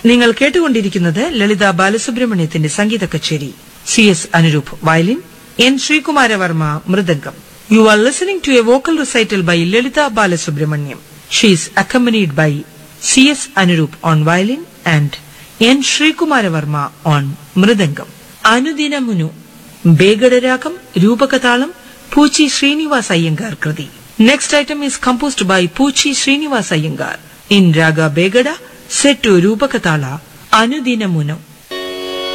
നിങ്ങൾ കേട്ടുകൊണ്ടിരിക്കുന്നത് ലളിത ബാലസുബ്രഹ്മണ്യത്തിന്റെ സംഗീത കച്ചേരി. CS Anuroop violin, N. Sreekumara Varma mridangam. You are listening to a vocal recital by Lalita Balasubramaniam. She is accompanied by CS Anurup on violin and N. Shrikumarvarma on mridangam. Anudinamunu Begadaragam Rupakatalam Puchi Srinivas Iyengar Kriti. Next item is composed by Puchi Srinivas Iyengar in Raga Begada set to Rupakatala Anudinamunu.